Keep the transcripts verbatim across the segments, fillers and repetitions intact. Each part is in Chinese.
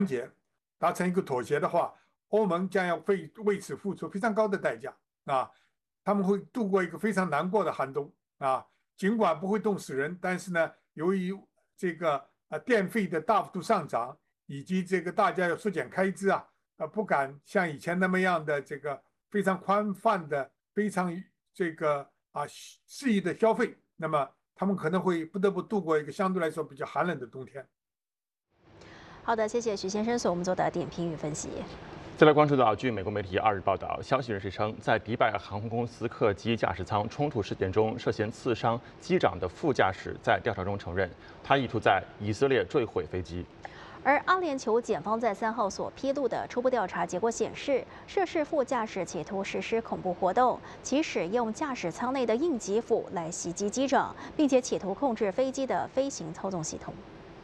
结，达成一个妥协的话，欧盟将要为为此付出非常高的代价啊！他们会度过一个非常难过的寒冬啊！尽管不会冻死人，但是呢，由于这个呃电费的大幅度上涨，以及这个大家要缩减开支啊，呃不敢像以前那么样的这个非常宽泛的、非常这个啊肆意的消费，那么他们可能会不得不度过一个相对来说比较寒冷的冬天。 好的，谢谢徐先生所我们做的点评与分析。 再来关注到，据美国媒体二日报道，消息人士称，在迪拜航空公司客机驾驶舱冲突事件中涉嫌刺伤机长的副驾驶，在调查中承认，他意图在以色列坠毁飞机。 而阿联酋检方在三号所披露的初步调查结果显示，涉事副驾驶企图实施恐怖活动，其使用驾驶舱内的应急斧来袭击机长，并且企图控制飞机的飞行操纵系统。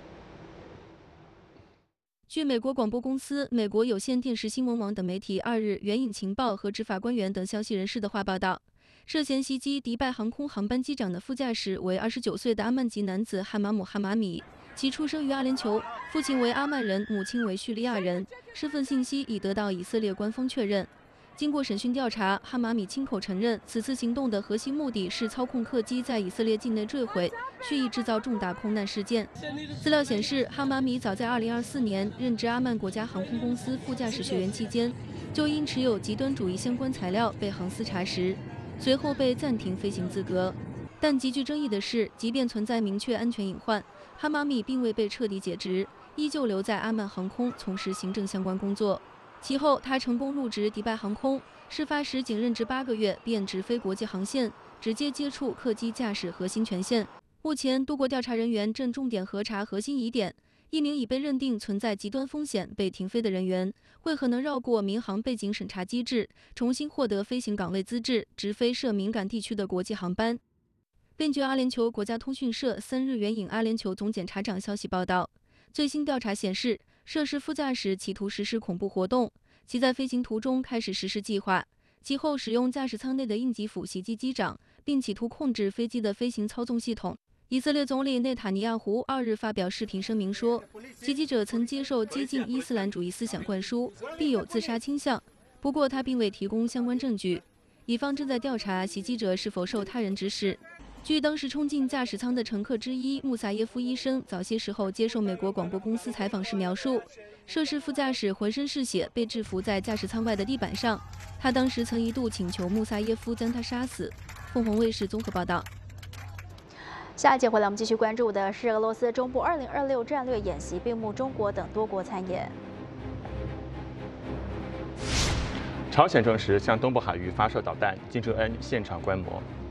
据美国广播公司、美国有线电视新闻网等媒体二日援引情报和执法官员等消息人士的话报道，涉嫌袭击迪拜航空航班机长的副驾驶为二十九岁的阿曼籍男子汉马姆哈马米，其出生于阿联酋，父亲为阿曼人，母亲为叙利亚人，身份信息已得到以色列官方确认。经过审讯调查，哈马米亲口承认，此次行动的核心目的是操控客机在以色列境内坠毁，蓄意制造重大空难事件。资料显示，哈马米早在二零二四年任职阿曼国家航空公司副驾驶学员期间，就因持有极端主义相关材料被航司查实，随后被暂停飞行资格。但极具争议的是，即便存在明确安全隐患，哈马米并未被彻底解职，依旧留在阿曼航空从事行政相关工作。其后，他成功入职迪拜航空，事发时仅任职八个月，便直飞国际航线，直接接触客机驾驶核心权限。目前，多国调查人员正重点核查核心疑点。一名已被认定存在极端风险被停飞的人员，为何能绕过民航背景审查机制，重新获得飞行岗位资质，直飞涉敏感地区的国际航班？根据阿联酋国家通讯社三日援引阿联酋总检察长消息报道，最新调查显示，涉事副驾驶企图实施恐怖活动，其在飞行途中开始实施计划，其后使用驾驶舱内的应急斧袭击机长，并企图控制飞机的飞行操纵系统。以色列总理内塔尼亚胡二日发表视频声明说，袭击者曾接受激进伊斯兰主义思想灌输，并有自杀倾向，不过他并未提供相关证据。以方正在调查袭击者是否受他人指使。据当时冲进驾驶舱的乘客之一穆萨耶夫医生早些时候接受美国广播公司采访时描述，涉事副驾驶浑身是血，被制服在驾驶舱外的地板上。他当时曾一度请求穆萨耶夫将他杀死。凤凰卫视综合报道。 下一节回来，我们继续关注的是俄罗斯中部二零二六战略演习，并目中国等多国参演。 朝鲜证实向东部海域发射导弹，金正恩现场观摩。